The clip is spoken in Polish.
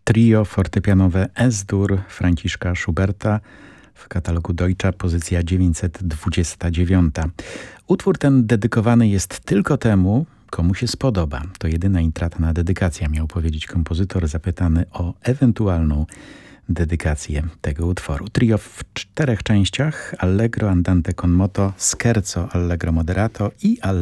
Trio fortepianowe S-dur Franciszka Schuberta w katalogu Deutscha, pozycja 929. Utwór ten dedykowany jest tylko temu, komu się spodoba. To jedyna intratna dedykacja, miał powiedzieć kompozytor zapytany o ewentualną dedykację tego utworu. Trio w 4 częściach: Allegro, Andante con moto, Scherzo, Allegro moderato i Allegro